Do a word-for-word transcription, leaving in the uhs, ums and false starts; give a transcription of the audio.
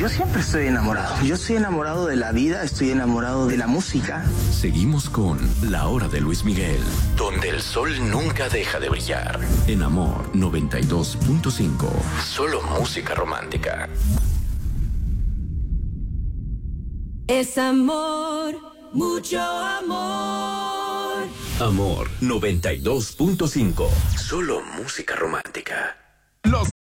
Yo siempre estoy enamorado. Yo estoy enamorado de la vida, estoy enamorado de la música. Seguimos con La Hora de Luis Miguel, donde el sol nunca deja de brillar. En Amor noventa y dos punto cinco. Solo música romántica. Es amor, mucho amor. Amor noventa y dos punto cinco. Solo música romántica. Los